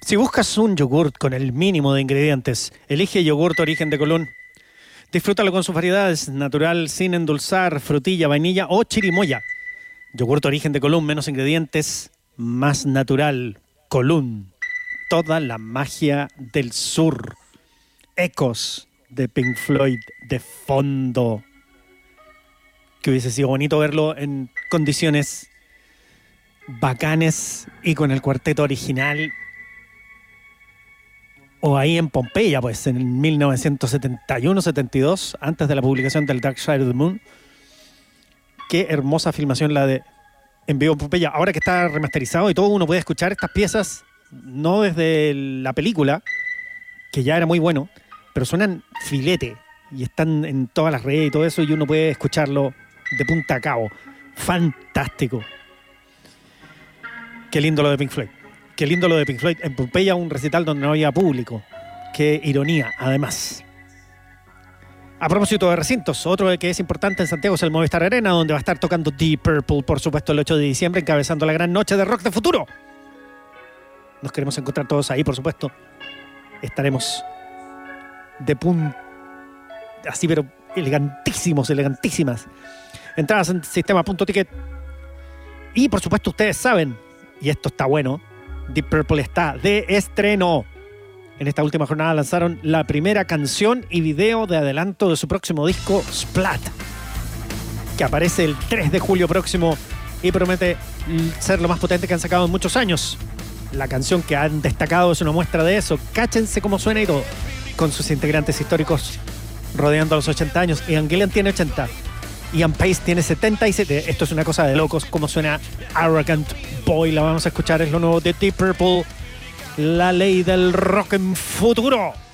Si buscas un yogurt con el mínimo de ingredientes, elige Yogurt Origen de Colón. Disfrútalo con sus variedades, natural, sin endulzar, frutilla, vainilla o chirimoya. Yogurt Origen de Colón, menos ingredientes, más natural. Colón, toda la magia del sur. Ecos de Pink Floyd de fondo. Que hubiese sido bonito verlo en condiciones bacanes y con el cuarteto original. O ahí en Pompeya, pues, en 1971-72, antes de la publicación del Dark Side of the Moon. Qué hermosa filmación la de En vivo en Pompeya. Ahora que está remasterizado y todo, uno puede escuchar estas piezas, no desde la película, que ya era muy bueno, pero suenan filete y están en todas las redes y todo eso, y uno puede escucharlo de punta a cabo. Fantástico. Qué lindo lo de Pink Floyd. Qué lindo lo de Pink Floyd. En Pompeya, un recital donde no había público. Qué ironía, además. A propósito de recintos, otro que es importante en Santiago es el Movistar Arena, donde va a estar tocando Deep Purple, por supuesto, el 8 de diciembre, encabezando la gran noche de rock de futuro. Nos queremos encontrar todos ahí, por supuesto. Estaremos de punta, así, pero elegantísimos, elegantísimas. Entradas en sistema.ticket. Y, por supuesto, ustedes saben, y esto está bueno, Deep Purple está de estreno. En esta última jornada lanzaron la primera canción y video de adelanto de su próximo disco, Splat, que aparece el 3 de julio próximo y promete ser lo más potente que han sacado en muchos años. La canción que han destacado es una muestra de eso. Cáchense cómo suena y todo, con sus integrantes históricos rodeando los 80 años. Ian Gillan tiene 80. Ian Pace tiene 77. Esto es una cosa de locos. Cómo suena Arrogant Boy. La vamos a escuchar. Es lo nuevo de Deep Purple. La ley del rock en futuro.